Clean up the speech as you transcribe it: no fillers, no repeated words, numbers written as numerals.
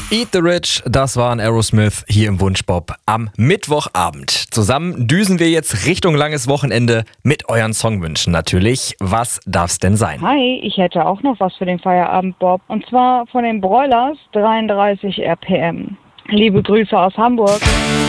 Eat the Rich, das waren Aerosmith hier im Wunschbop am Mittwochabend. Zusammen düsen wir jetzt Richtung langes Wochenende mit euren Songwünschen natürlich. Was darf's denn sein? Hi, ich hätte auch noch was für den Feierabend, Bob. Und zwar von den Broilers 33 RPM. Liebe Grüße aus Hamburg.